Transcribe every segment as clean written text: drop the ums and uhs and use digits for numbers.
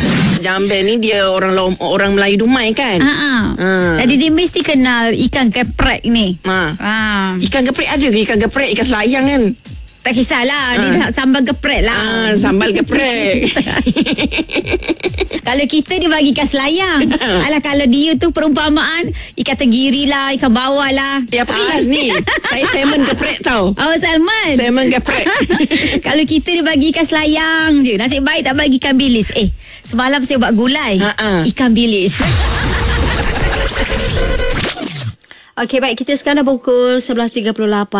Jamban ni dia orang Melayu Dumai kan. Jadi dia mesti kenal ikan geprek ni. Ikan geprek ada ke? Ikan geprek, ikan selayang kan? Tak kisahlah, dia nak sambal geprek lah. Sambal geprek. Kalau kita dia bagi ikan selayang. Alah, kalau dia tu perumpamaan ikan tenggiri lah, ikan bawal lah. Apa kelas ni? Saya salmon geprek tau. Salmon. Salmon geprek. Kalau kita dia bagi ikan selayang je. Nasib baik tak bagi ikan bilis. Semalam saya buat gulai ikan bilis. Okey, baik, kita sekarang dah pukul 11.38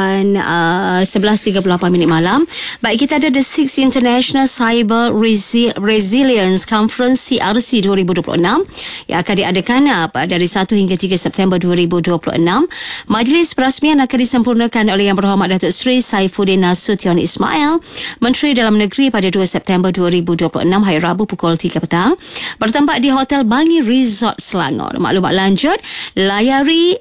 minit malam. Baik, kita ada The 6th International Cyber Resilience Conference CRC 2026 yang akan diadakan dari 1 hingga 3 September 2026. Majlis perasmian akan disempurnakan oleh Yang Berhormat Datuk Seri Saifuddin Nasution Ismail, Menteri Dalam Negeri, pada 2 September 2026 hari Rabu pukul 3 petang, bertempat di Hotel Bangi Resort Selangor. Maklumat lanjut layari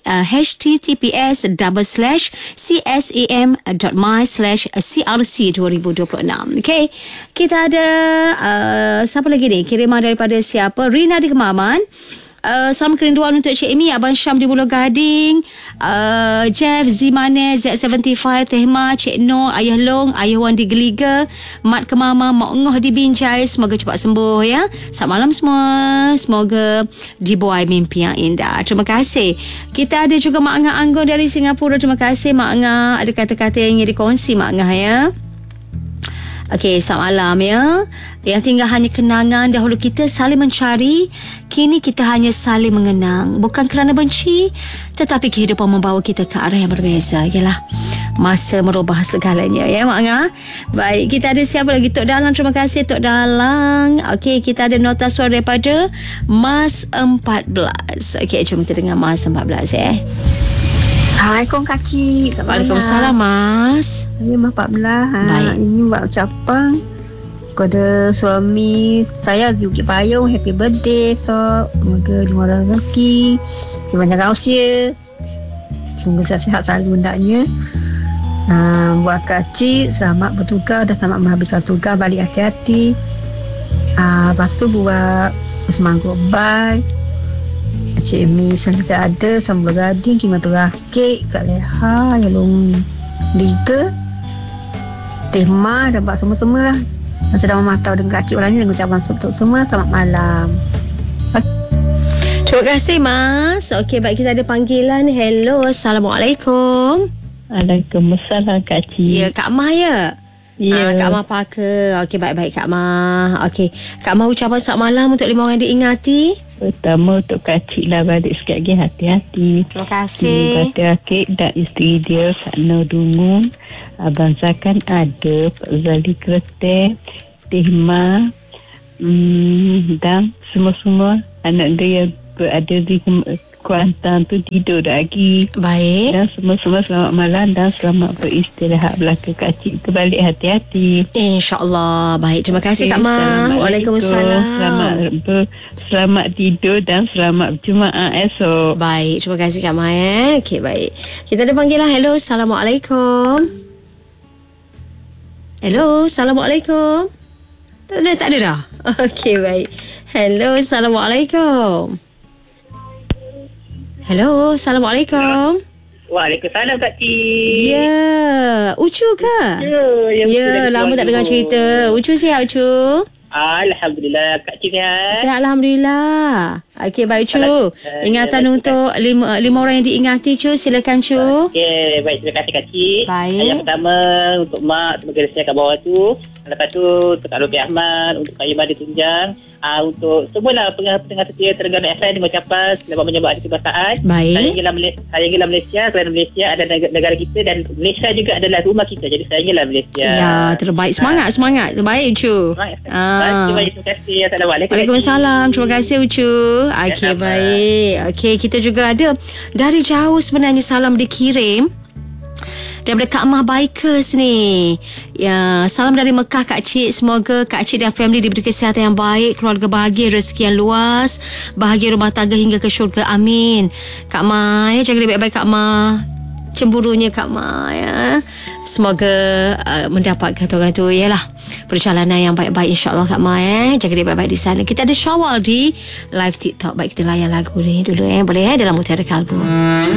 https://csam.my/crc 2026. Okey, kita ada siapa lagi ni? Kiriman daripada siapa? Rina di Kemaman. Salam kerinduan untuk Cik Amy, Abang Syam di Pulau Gading, Jeff Zimane, Z75, Tehma, Cik Noh, Ayah Long, Ayah Wan di Geliga, Mat Kemama, Mak Ngoh di Binjai. Semoga cepat sembuh ya. Selamat malam semua. Semoga dibuai mimpi yang indah. Terima kasih. Kita ada juga Mak Ngah Anggun dari Singapura. Terima kasih Mak Ngah. Ada kata-kata yang ingin dikongsi Mak Ngah ya. Okey, selamat malam ya. Yang tinggal hanya kenangan. Dahulu kita saling mencari, kini kita hanya saling mengenang. Bukan kerana benci, tetapi kehidupan membawa kita ke arah yang berbeza. Yalah, masa merubah segalanya ya Mak Ngah. Baik, kita ada siapa lagi? Tok Dalang. Terima kasih Tok Dalang. Okey, kita ada nota suara daripada Mas 14. Okey, jom kita dengar Mas 14 Assalamualaikum Kaki. Waalaikumsalam Mas. Saya Mas 14. Baik. Ini buat ucapan kepada suami saya di Bukit Payung. Happy birthday. So, semoga dimurah rezeki, dipanjangkan usia, semoga sihat selalu hendaknya. Buat kacik, selamat bertugas dan selamat menghabiskan tugas, balik hati-hati. Lepas tu buat semangkuk bye. Cik Mi saya ada Sambal Gading, Kimatul Rakit, Kak Leha, Yalong Liga, Tehma dan buat semua-semua lah. Dan sedang memantau dengan Kak Cik Ulangnya dengan ucapan untuk semua. Selamat malam. Terima kasih Mas. Okey, baik, kita ada panggilan. Hello, Assalamualaikum. Waalaikumsalam Kak Cik. Ya, Kak Mah ya? Ya. Kak Mah Parker. Okey, baik-baik Kak Mah. Okey, Kak Mah ucapan selamat malam untuk 5 orang diingati. Pertama untuk Kak Cik lah, balik sikit lagi hati-hati. Terima kasih. Kata Akik dan isteri dia Sakna Dungun, Abang Zakan ada, Pak Zali Kerete, Tehma, dan semua-semua anak dia yang berada di Kuantan tu tidur lagi. Baik. Dan semua-semua selamat malam dan selamat beristirahat belaka Kak Cik. Kembali hati-hati. InsyaAllah. Baik, terima kasih Kak Mah. Waalaikumsalam. Selamat tidur dan selamat Jumaat esok. Baik, terima kasih Kak Mah Okey, baik. Kita ada panggilan. Hello, Assalamualaikum. Hello, Assalamualaikum. Tak ada dah. Okey, baik. Hello, Assalamualaikum. Hello, Assalamualaikum. Waalaikumsalam Kak Cik. Ya, Ucu ke? Ya, lama tak dengar cerita. Ucu sihat Ucu? Alhamdulillah. Kak Cik sihat? Sihat, Alhamdulillah. Okey, baik Cu. Ingatan untuk lima orang yang diingati Cu. Silakan Cu. Okey, baik. Terima kasih Kak Cik. Baik. Yang pertama untuk Mak, semoga dia sihat kat bawah tu. Lepas tu untuk Kak Rupi Ahmad, untuk Kak Imah ditunjang. Untuk semualah pendengar setia Terengganu FM dengan ucapan selamat menyambut hari kebangsaan. Baik. Saya ingin Malaysia. Kerana Malaysia adalah negara kita dan Malaysia juga adalah rumah kita. Jadi saya inginlah Malaysia. Ya, terbaik. Semangat. Terbaik Ucu. Terima kasih. Assalamualaikum. Waalaikumsalam. Terima kasih Ucu. Okey, baik. Okey, kita juga ada dari jauh sebenarnya salam dikirim daripada Kak Mah Bikers ni. Ya, salam dari Mekah Kak Cik. Semoga Kak Cik dan family diberi kesihatan yang baik, keluarga bahagia, rezeki yang luas, bahagia rumah tangga hingga ke syurga. Amin. Kak Mah, ya, jaga baik-baik Kak Mah. Cemburunya Kak Mah ya. Semoga mendapat kata orang tu ialah perjalanan yang baik-baik, insyaAllah Kak Ma. Jaga dia baik-baik di sana. Kita ada Syawal di live TikTok. Baik, kita layan lagu ni dulu boleh dalam Mutiara Kalbu.